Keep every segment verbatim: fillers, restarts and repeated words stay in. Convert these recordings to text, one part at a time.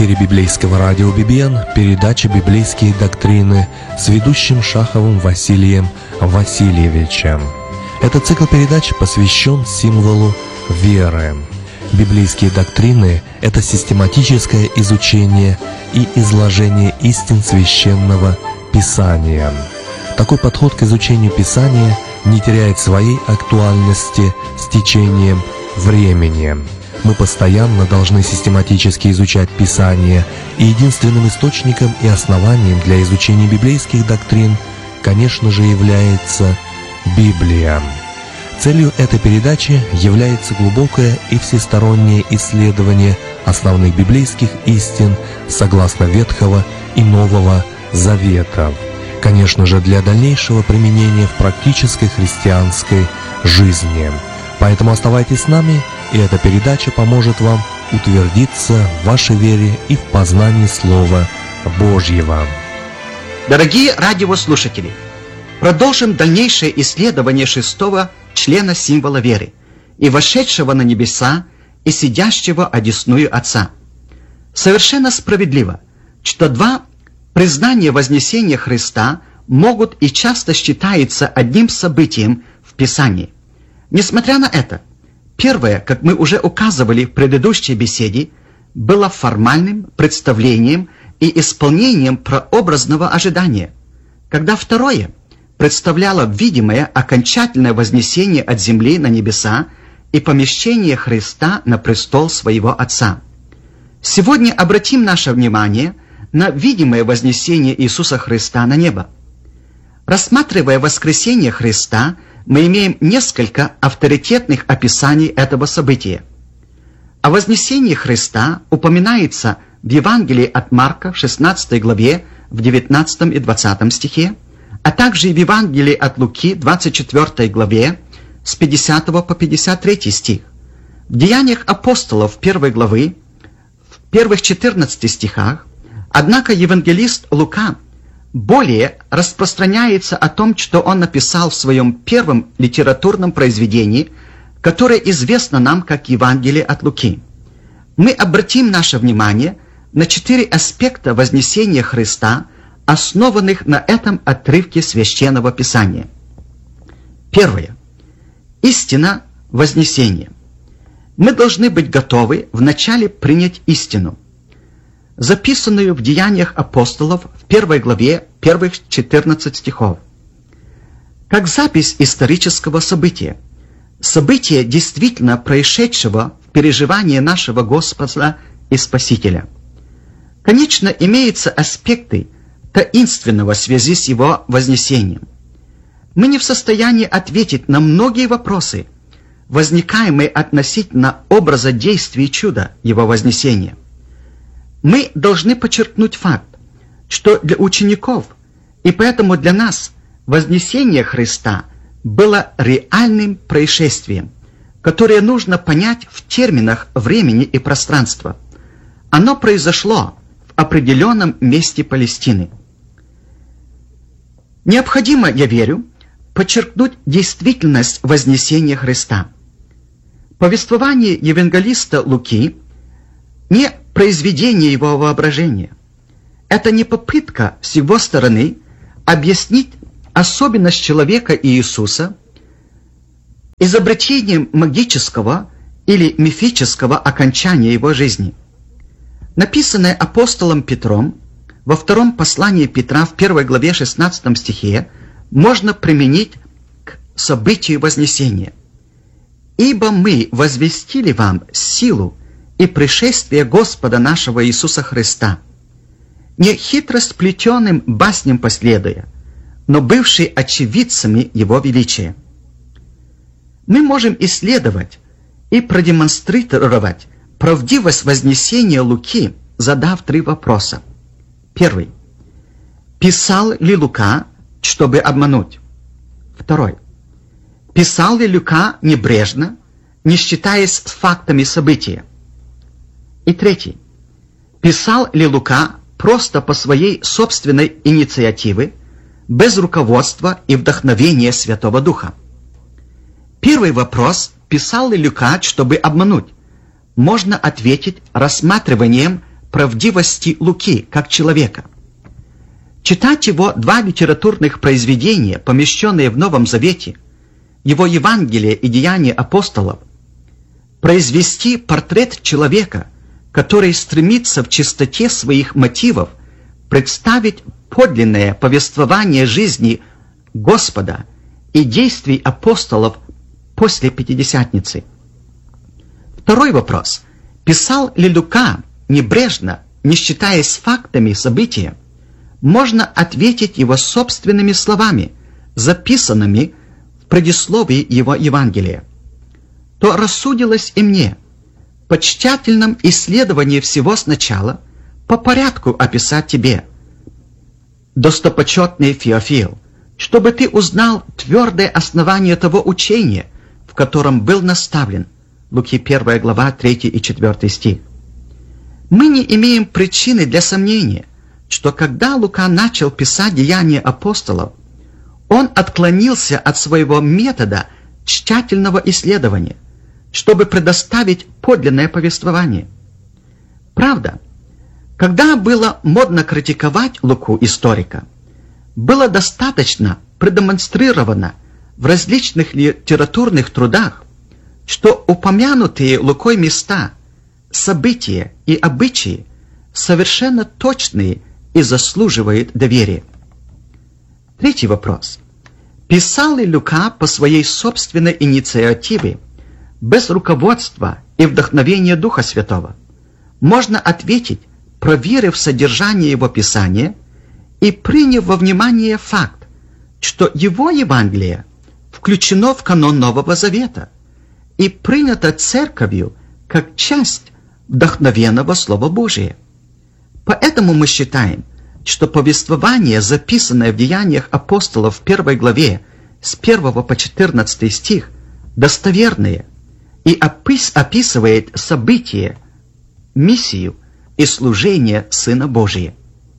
эфире библейского радио «Бибиен» передача «Библейские доктрины» с ведущим Шаховым Василием Васильевичем. Этот цикл передач посвящен символу веры. Библейские доктрины – это систематическое изучение и изложение истин Священного Писания. Такой подход к изучению Писания не теряет своей актуальности с течением времени. Мы постоянно должны систематически изучать Писание, и единственным источником и основанием для изучения библейских доктрин, конечно же, является Библия. Целью этой передачи является глубокое и всестороннее исследование основных библейских истин согласно Ветхого и Нового Заветов, конечно же, для дальнейшего применения в практической христианской жизни. Поэтому оставайтесь с нами, и эта передача поможет вам утвердиться в вашей вере и в познании Слова Божьего. Дорогие радиослушатели, продолжим дальнейшее исследование шестого члена символа веры и вошедшего на небеса и сидящего одесную Отца. Совершенно справедливо, что два признания вознесения Христа могут и часто считаются одним событием в Писании. Несмотря на это, первое, как мы уже указывали в предыдущей беседе, было формальным представлением и исполнением прообразного ожидания, когда второе представляло видимое окончательное вознесение от земли на небеса и помещение Христа на престол своего Отца. Сегодня обратим наше внимание на видимое вознесение Иисуса Христа на небо. Рассматривая воскресение Христа, мы имеем несколько авторитетных описаний этого события. О вознесении Христа упоминается в Евангелии от Марка в шестнадцатой главе в девятнадцатом и двадцатом стихе, а также и в Евангелии от Луки двадцать четвёртой главе с пятидесятого по пятьдесят третий стих. В Деяниях апостолов первой главы в первых четырнадцати стихах, однако евангелист Лука более распространяется о том, что он написал в своем первом литературном произведении, которое известно нам как Евангелие от Луки. Мы обратим наше внимание на четыре аспекта вознесения Христа, основанных на этом отрывке Священного Писания. Первое. Истина вознесения. Мы должны быть готовы вначале принять истину, записанную в Деяниях апостолов в первой главе первых четырнадцати стихов. Как запись исторического события, события действительно происшедшего в переживании нашего Господа и Спасителя. Конечно, имеются аспекты таинственного в связи с его вознесением. Мы не в состоянии ответить на многие вопросы, возникаемые относительно образа действия и чуда его вознесения. Мы должны подчеркнуть факт, что для учеников и поэтому для нас вознесение Христа было реальным происшествием, которое нужно понять в терминах времени и пространства. Оно произошло в определенном месте Палестины. Необходимо, я верю, подчеркнуть действительность вознесения Христа. Повествование евангелиста Луки не произведение его воображения. Это не попытка с его стороны объяснить особенность человека и Иисуса изобретением магического или мифического окончания его жизни. Написанное апостолом Петром во втором послании Петра в первой главе шестнадцатом стихе можно применить к событию вознесения. «Ибо мы возвестили вам силу и пришествие Господа нашего Иисуса Христа, не хитросплетенным басням последуя, но бывшие очевидцами Его величия». Мы можем исследовать и продемонстрировать правдивость вознесения Луки, задав три вопроса. Первый. Писал ли Лука, чтобы обмануть? Второй. Писал ли Лука небрежно, не считаясь с фактами события? И третий. Писал ли Лука просто по своей собственной инициативе, без руководства и вдохновения Святого Духа? Первый вопрос, писал ли Лука, чтобы обмануть, можно ответить рассматриванием правдивости Луки как человека. Читать его два литературных произведения, помещенные в Новом Завете, его Евангелие и Деяния апостолов, произвести портрет человека, который стремится в чистоте своих мотивов представить подлинное повествование жизни Господа и действий апостолов после Пятидесятницы. Второй вопрос. Писал ли Лука небрежно, не считаясь фактами события? Можно ответить его собственными словами, записанными в предисловии его Евангелия. То рассудилось и мне, по тщательном исследовании всего сначала, по порядку описать тебе, достопочетный Феофил, чтобы ты узнал твердое основание того учения, в котором был наставлен. Луки первая глава, третий и четвёртый стих. Мы не имеем причины для сомнения, что когда Лука начал писать Деяния апостолов, он отклонился от своего метода тщательного исследования, чтобы предоставить подлинное повествование. Правда, когда было модно критиковать Луку, историка, было достаточно продемонстрировано в различных литературных трудах, что упомянутые Лукой места, события и обычаи совершенно точные и заслуживают доверия. Третий вопрос. Писал ли Лука по своей собственной инициативе, без руководства и вдохновения Духа Святого? Можно ответить, проверив содержание его писания и приняв во внимание факт, что его Евангелие включено в канон Нового Завета и принято Церковью как часть вдохновенного Слова Божия. Поэтому мы считаем, что повествование, записанное в Деяниях апостолов в первой главе с первого по четырнадцатый стих, достоверное и опис описывает события, миссию и служение Сына Божия.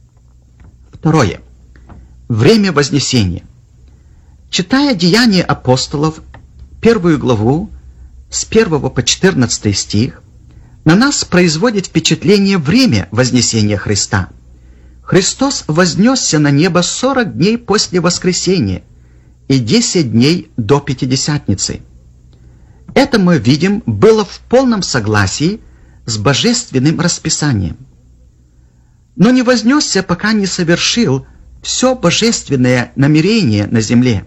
Второе. Время Вознесения. Читая Деяния апостолов, первую главу, с первого по четырнадцатый стих, на нас производит впечатление время Вознесения Христа. Христос вознесся на небо сорок дней после воскресения и десять дней до Пятидесятницы. Это, мы видим, было в полном согласии с божественным расписанием. Но не вознесся, пока не совершил все божественное намерение на земле.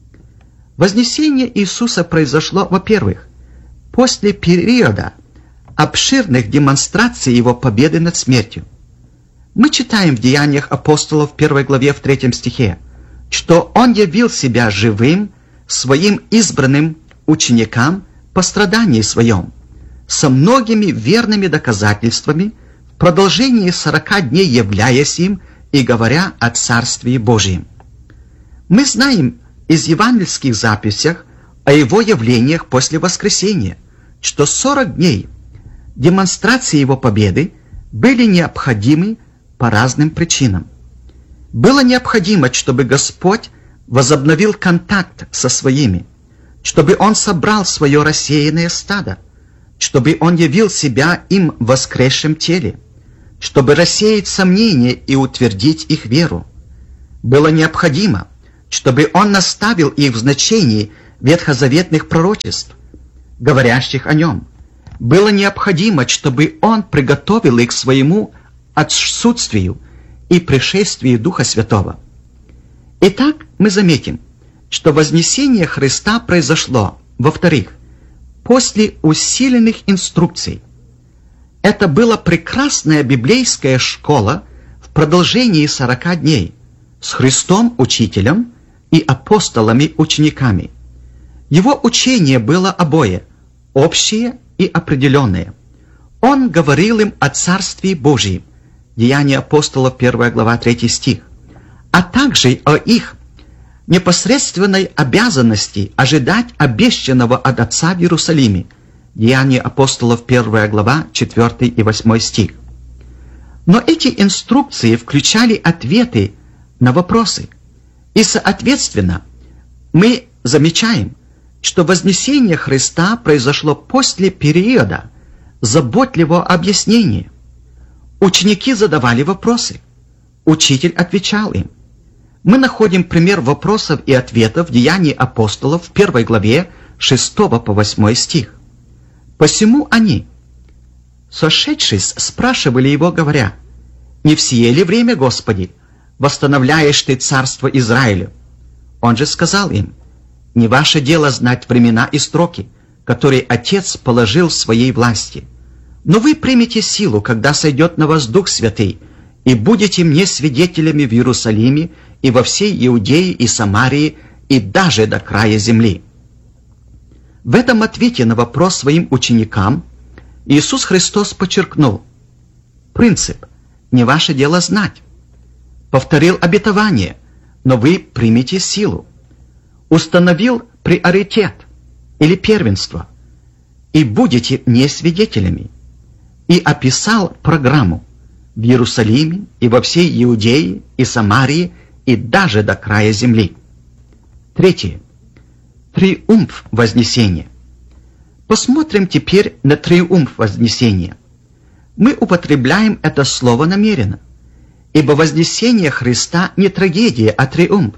Вознесение Иисуса произошло, во-первых, после периода обширных демонстраций Его победы над смертью. Мы читаем в Деяниях апостолов в первой главе в третьем стихе, что Он явил Себя живым Своим избранным ученикам по страдании Своем, со многими верными доказательствами, в продолжении сорока дней являясь им и говоря о Царстве Божьем. Мы знаем из евангельских записях о Его явлениях после воскресения, что сорок дней демонстрации Его победы были необходимы по разным причинам. Было необходимо, чтобы Господь возобновил контакт со своими, чтобы Он собрал свое рассеянное стадо, чтобы Он явил Себя им в воскресшем теле, чтобы рассеять сомнения и утвердить их веру. Было необходимо, чтобы Он наставил их в значении ветхозаветных пророчеств, говорящих о Нем. Было необходимо, чтобы Он приготовил их к своему отсутствию и пришествию Духа Святого. Итак, мы заметим, что вознесение Христа произошло, во-вторых, после усиленных инструкций. Это была прекрасная библейская школа в продолжении сорока дней с Христом учителем и апостолами учениками. Его учение было обое, общее и определенное. Он говорил им о Царстве Божьем, Деяния апостолов, первая глава, третий стих, а также о их непосредственной обязанности ожидать обещанного от Отца в Иерусалиме, Деяния апостолов, первая глава, четвёртый и восьмой стих. Но эти инструкции включали ответы на вопросы, и, соответственно, мы замечаем, что вознесение Христа произошло после периода заботливого объяснения. Ученики задавали вопросы. Учитель отвечал им. Мы находим пример вопросов и ответов в Деянии апостолов в первой главе шестого по восьмой стих. Посему они, сошедшись, спрашивали его, говоря: «Не в сие ли время, Господи, восстановляешь Ты царство Израилю?» Он же сказал им: «Не ваше дело знать времена и сроки, которые Отец положил в своей власти. Но вы примете силу, когда сойдет на вас Дух Святый, и будете мне свидетелями в Иерусалиме и во всей Иудее и Самарии, и даже до края земли». В этом ответе на вопрос своим ученикам Иисус Христос подчеркнул принцип «не ваше дело знать», повторил обетование «но вы примете силу», установил приоритет или первенство «и будете мне свидетелями», и описал программу в Иерусалиме и во всей Иудее и Самарии и даже до края земли. Третье. Триумф Вознесения. Посмотрим теперь на триумф Вознесения. Мы употребляем это слово намеренно, ибо вознесение Христа не трагедия, а триумф.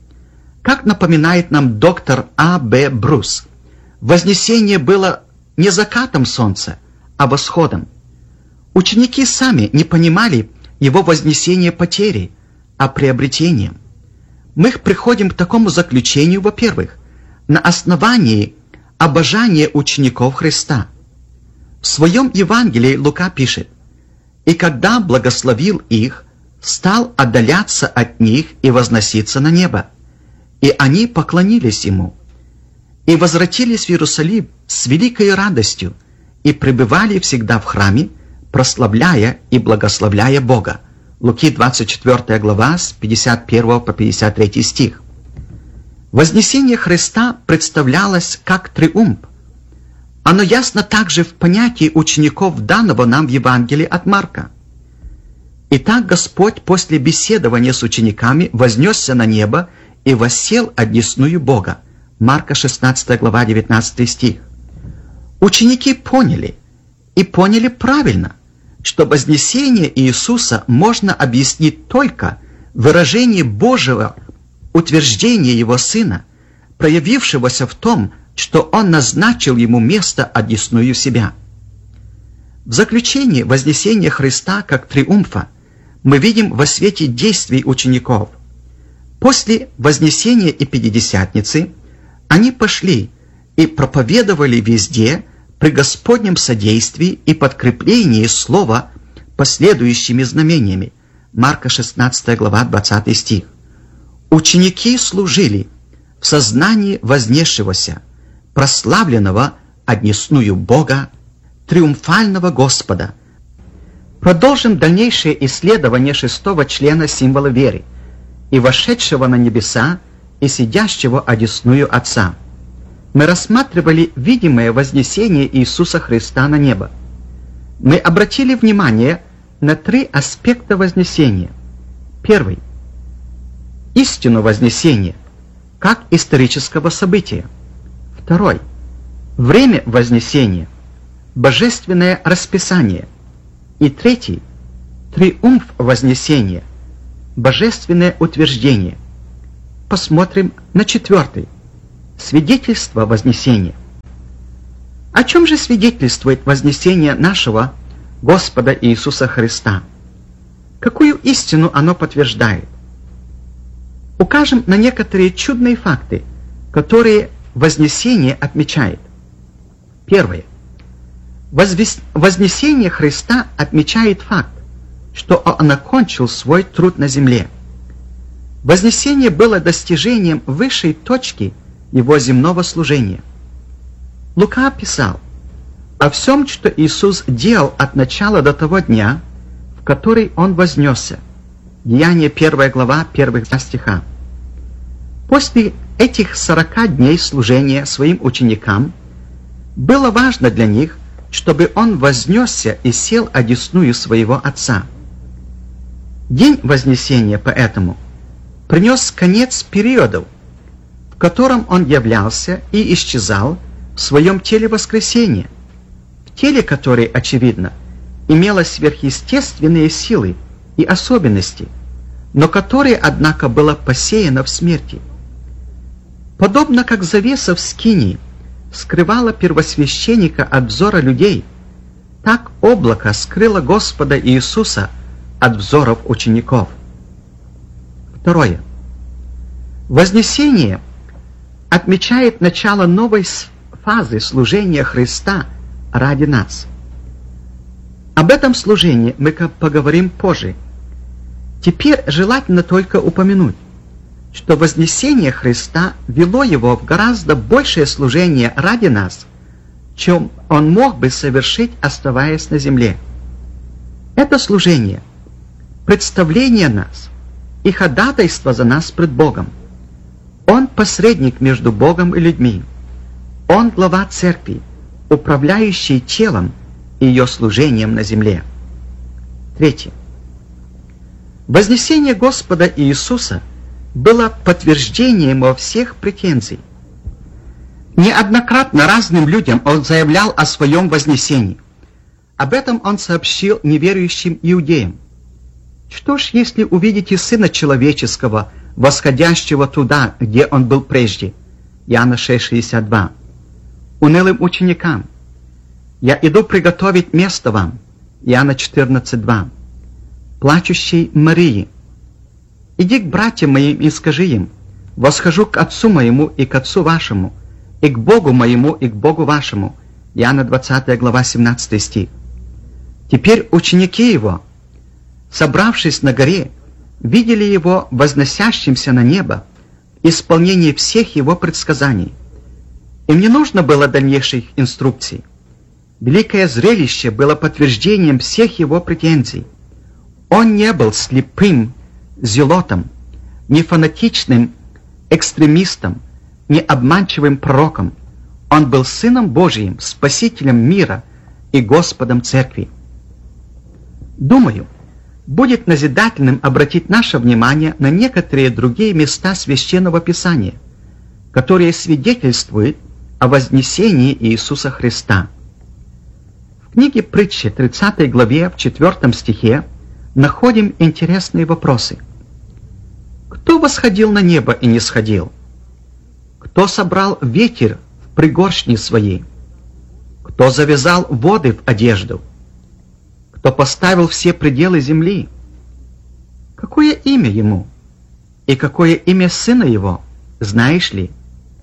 Как напоминает нам доктор А Б Брус, вознесение было не закатом солнца, а восходом. Ученики сами не понимали его вознесения потери, а приобретением. Мы приходим к такому заключению, во-первых, на основании обожания учеников Христа. В своем Евангелии Лука пишет: «И когда благословил их, стал отдаляться от них и возноситься на небо. И они поклонились ему, и возвратились в Иерусалим с великой радостью, и пребывали всегда в храме, прославляя и благословляя Бога». Луки двадцать четвёртая глава с пятьдесят первого по пятьдесят третий стих. Вознесение Христа представлялось как триумф. Оно ясно также в понятии учеников данного нам в Евангелии от Марка. Итак, Господь после беседования с учениками вознесся на небо и воссел одесную Бога. Марка шестнадцатая глава девятнадцатый стих. Ученики поняли, и поняли правильно, что вознесение Иисуса можно объяснить только в выражении Божьего утверждения Его Сына, проявившегося в том, что Он назначил Ему место одесную себя. В заключении вознесения Христа как триумфа мы видим во свете действий учеников. После вознесения и Пятидесятницы они пошли и проповедовали везде при Господнем содействии и подкреплении слова последующими знамениями. Марка шестнадцатая глава двадцатый стих. Ученики служили в сознании вознесшегося, прославленного одесную Бога, триумфального Господа. Продолжим дальнейшее исследование шестого члена символа веры и вошедшего на небеса и сидящего одесную Отца. Мы рассматривали видимое вознесение Иисуса Христа на небо. Мы обратили внимание на три аспекта вознесения. Первый – истину вознесения, как исторического события. Второй – время вознесения, божественное расписание. И третий – триумф вознесения, божественное утверждение. Посмотрим на четвертый – свидетельство вознесения. О чем же свидетельствует вознесение нашего Господа Иисуса Христа? Какую истину оно подтверждает? Укажем на некоторые чудные факты, которые вознесение отмечает. Первое. Возвес... Вознесение Христа отмечает факт, что Он окончил свой труд на земле. Вознесение было достижением высшей точки Его земного служения. Лука писал о всем, что Иисус делал от начала до того дня, в который Он вознесся. Деяние первая глава, первых два стиха. После этих сорока дней служения своим ученикам было важно для них, чтобы Он вознесся и сел одесную своего Отца. День Вознесения поэтому принес конец периоду, в котором Он являлся и исчезал в своем теле воскресения, в теле, которое, очевидно, имело сверхъестественные силы и особенности, но которое, однако, было посеяно в смерти. Подобно как завеса в скинии скрывала первосвященника от взора людей, так облако скрыло Господа Иисуса от взоров учеников. Второе. Вознесение отмечает начало новой фазы служения Христа ради нас. Об этом служении мы поговорим позже. Теперь желательно только упомянуть, что вознесение Христа вело его в гораздо большее служение ради нас, чем он мог бы совершить, оставаясь на земле. Это служение – представление нас и ходатайство за нас пред Богом. Он посредник между Богом и людьми. Он глава церкви, управляющий телом и ее служением на земле. Третье. Вознесение Господа Иисуса было подтверждением во всех претензий. Неоднократно разным людям он заявлял о своем вознесении. Об этом он сообщил неверующим иудеям. Что ж, если увидите Сына Человеческого, восходящего туда, где он был прежде? Иоанна шесть шестьдесят два. Унылым ученикам: я иду приготовить место вам. Иоанна четырнадцать два. Плачущей Марии: иди к братьям моим и скажи им: восхожу к Отцу моему и к Отцу вашему, и к Богу моему и к Богу вашему. Иоанна двадцатая глава семнадцатый стих. Теперь ученики его, собравшись на горе, видели его возносящимся на небо в исполнении всех его предсказаний. Им не нужно было дальнейших инструкций. Великое зрелище было подтверждением всех его претензий. Он не был слепым зелотом, не фанатичным экстремистом, не обманчивым пророком. Он был Сыном Божиим, Спасителем мира и Господом Церкви. Думаю, будет назидательным обратить наше внимание на некоторые другие места Священного Писания, которые свидетельствуют о вознесении Иисуса Христа. В книге Притчи, тридцатой главе, в четвертом стихе, находим интересные вопросы. Кто восходил на небо и не сходил? Кто собрал ветер в пригоршни своей? Кто завязал воды в одежду? Кто поставил все пределы земли? Какое имя ему? И какое имя сына его? Знаешь ли?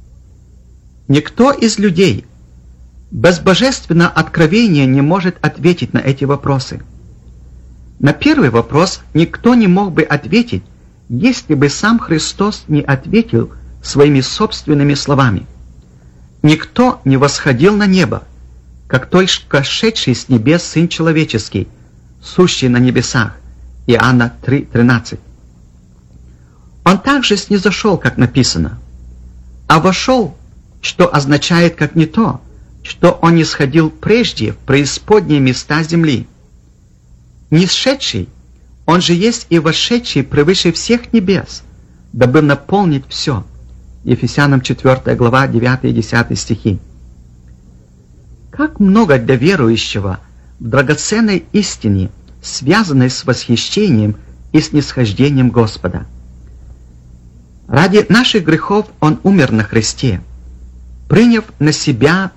Никто из людей без божественного откровения не может ответить на эти вопросы. На первый вопрос никто не мог бы ответить, если бы сам Христос не ответил своими собственными словами. Никто не восходил на небо, как только шедший с небес Сын Человеческий, сущий на небесах. Иоанна три тринадцать. Он также снизошел, как написано, а вошел, что означает как не то, что он не сходил прежде в преисподние места земли. Нисшедший, он же есть и вошедший превыше всех небес, дабы наполнить все. Ефесянам четвёртая глава, девятый и десятый стихи. Как много для верующего в драгоценной истине, связанной с восхищением и снисхождением Господа. Ради наших грехов Он умер на кресте, приняв на себя